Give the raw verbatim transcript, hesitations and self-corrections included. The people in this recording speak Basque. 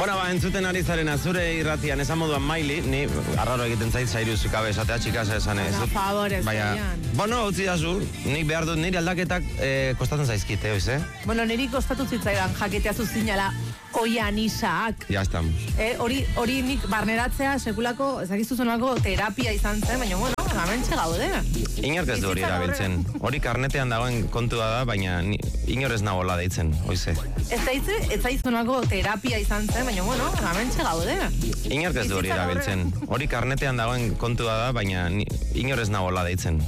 Bueno, ba, entzuten ari zaren azure irratian, esan moduan Maili, ni arraro egiten zait zairu zukabe esatea, txikas esan ez. Baina, favorez, baina, bueno, utzi dazu, nik behar dut niri aldaketak eh, kostatzen zaizkite, oiz, eh? Bueno, niri kostatu zitzaidan jakitea zuzinala oian isak. Ya estamos. Eh, hori, hori nik barneratzea sekulako, ezakizu zonalko terapia izan zen, baina, bueno, gamentxe gaude. Inork ez du hori erabiltzen. Hori karnetean dagoen kontua da, baina ni, inor ez nagoela deitzen, oize. Ez daitze, ez daizunako terapia izan zen, baina, bueno, gamentxe gaude. Inork ez du hori erabiltzen. Hori karnetean dagoen kontua da, baina ni, inor ez nagoela deitzen.